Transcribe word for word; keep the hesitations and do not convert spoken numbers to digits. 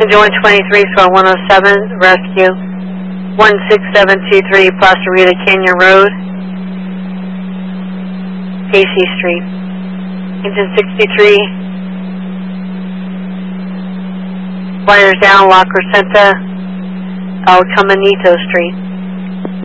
Engine one twenty-three, squad one oh seven, rescue one six seven two three, Placerita Canyon Road, Casey Street. Engine sixty-three, wires down, La Crescenta, El Caminito Street.